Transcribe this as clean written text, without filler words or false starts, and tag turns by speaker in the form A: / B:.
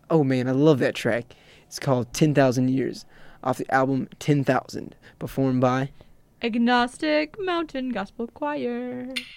A: Oh man, I love that track. It's called 10,000 Years off the album 10,000, performed by
B: Agnostic Mountain Gospel Choir.